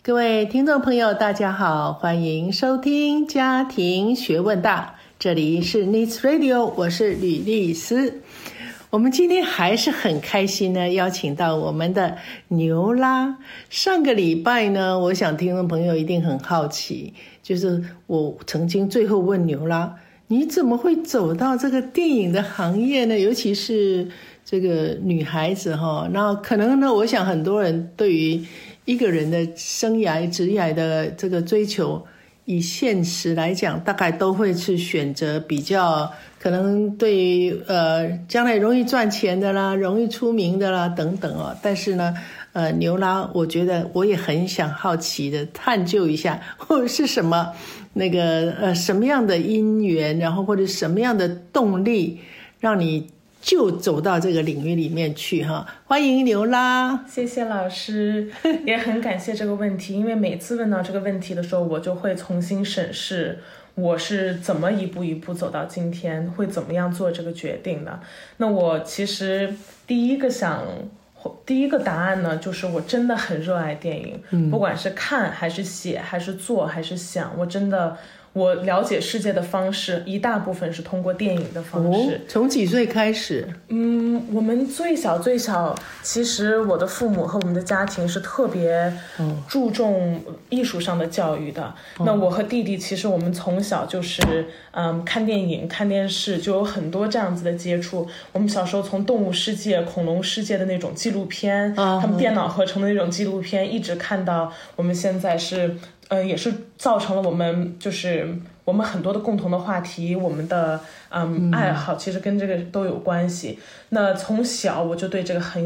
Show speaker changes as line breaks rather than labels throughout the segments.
各位听众朋友大家好，欢迎收听家庭学问大，这里是 Needs Radio， 我是吕丽丝。我们今天还是很开心呢，邀请到我们的牛拉。上个礼拜呢，我想听众朋友一定很好奇，就是我曾经最后问牛拉，你怎么会走到这个电影的行业呢？尤其是这个女孩子哈，那可能呢，我想很多人对于一个人的生涯职业的这个追求，以现实来讲，大概都会去选择比较可能对于将来容易赚钱的啦，容易出名的啦等等哦。但是呢，牛拉，我觉得我也很想好奇的探究一下，或者是什么那个什么样的因缘，然后或者什么样的动力，让你就走到这个领域里面去哈。欢迎牛拉。
谢谢老师，也很感谢这个问题，因为每次问到这个问题的时候，我就会重新审视我是怎么一步一步走到今天，会怎么样做这个决定的。那我其实第一个答案呢，就是我真的很热爱电影，不管是看还是写还是做还是想，我了解世界的方式一大部分是通过电影的方式。
从几岁开始？
我们最小，其实我的父母和我们的家庭是特别注重艺术上的教育的。那我和弟弟其实我们从小就是看电影看电视，就有很多这样子的接触。我们小时候从动物世界恐龙世界的那种纪录片，他们电脑合成的那种纪录片，一直看到我们现在是也是造成了我们很多的共同的话题，我们的爱好其实跟这个都有关系。那从小我就对这个很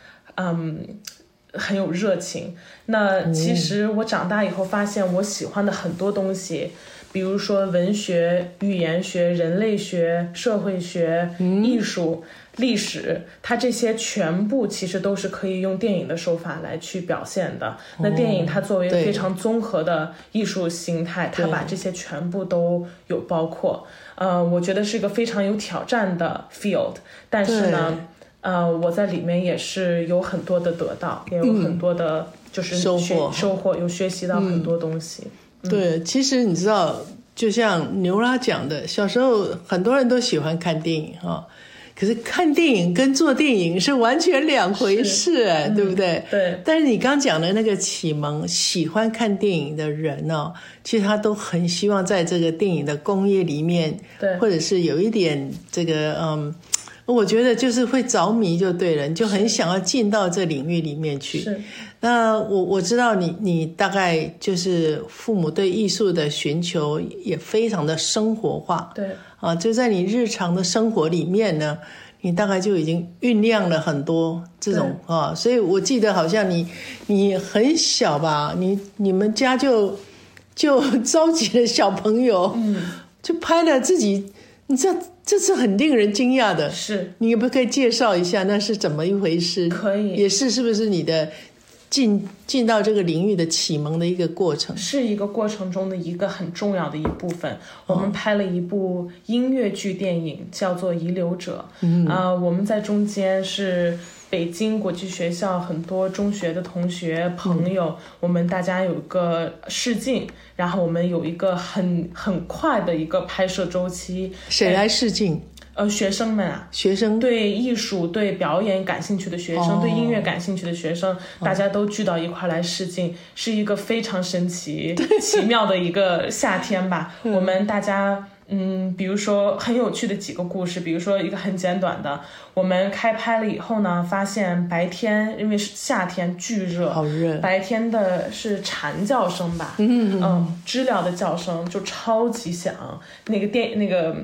有热情。那其实我长大以后发现我喜欢的很多东西，比如说文学、语言学、人类学、社会学、艺术、历史，它这些全部其实都是可以用电影的手法来去表现的。那电影它作为非常综合的艺术形态，它把这些全部都有包括。我觉得是一个非常有挑战的 field， 但是呢我在里面也是有很多的得到，也有很多的就是收获，有学习到很多东西。
对，其实你知道，就像牛拉讲的，小时候很多人都喜欢看电影哈，可是看电影跟做电影是完全两回事，对不对？
对。
但是你刚讲的那个启蒙，喜欢看电影的人哦，其实他都很希望在这个电影的工业里面，对，或者是有一点这个我觉得就是会着迷就对了，你就很想要进到这领域里面去。是。那我知道你大概就是父母对艺术的寻求也非常的生活化。对。就在你日常的生活里面呢，你大概就已经酝酿了很多这种所以我记得好像你很小吧，你们家就召集了小朋友，就拍了自己，你知道这是很令人惊讶的。是，你可不可以介绍一下那是怎么一回事？可以，也是不是你的进到这个领域的启蒙的一个过程？
是一个过程中的一个很重要的一部分。我们拍了一部音乐剧电影，叫做《遗留者》。我们在中间是北京国际学校很多中学的同学朋友，我们大家有一个试镜，然后我们有一个很快的一个拍摄周期。
谁来试镜？
学生们啊，
学生
对艺术、对表演感兴趣的学生，对音乐感兴趣的学生，大家都聚到一块来试镜，是一个非常神奇、奇妙的一个夏天吧。我们大家比如说很有趣的几个故事，比如说一个很简短的，我们开拍了以后呢，发现白天因为是夏天巨热，好热，白天的是蝉叫声吧，知了的叫声就超级响，那个